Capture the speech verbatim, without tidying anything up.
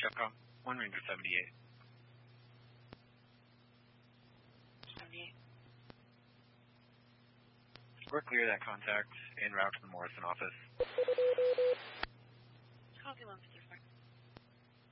Chevcom, one Ranger seventy-eight. seventy-eight. We're clear that contact en route to the Morrison office. Copy one fifty-four.